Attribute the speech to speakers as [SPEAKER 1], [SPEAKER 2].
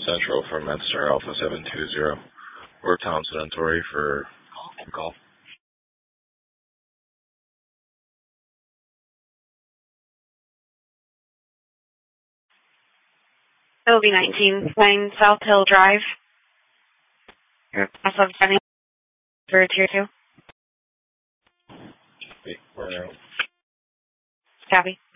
[SPEAKER 1] Central from Medstar Alpha 720. We're Thompson and Torrey for call.
[SPEAKER 2] It'll be 19 South Hill Drive.
[SPEAKER 1] Yeah.
[SPEAKER 2] Off of Jenny for Tier 2.
[SPEAKER 1] We're there.
[SPEAKER 2] Copy.